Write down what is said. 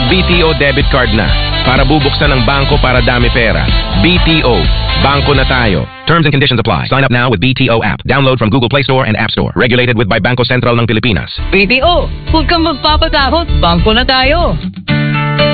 BTO debit card na. Para bubuksan ng bangko para dami pera. BTO. Bangko na tayo. Terms and conditions apply. Sign up now with BTO app. Download from Google Play Store and App Store. Regulated by Bangko Sentral ng Pilipinas. BTO, huwag kang magpapatakot. Bangko na tayo.